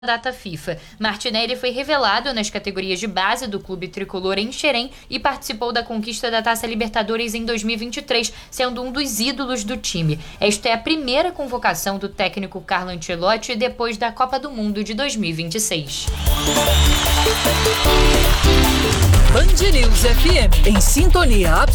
data FIFA. Martinelli foi revelado nas categorias de base do clube tricolor em Xerém e participou da conquista da Taça Libertadores em 2023, sendo um dos ídolos do time. Esta é a primeira convocação do técnico Carlo Ancelotti depois da Copa do Mundo de 2026. Band News FM, em sintonia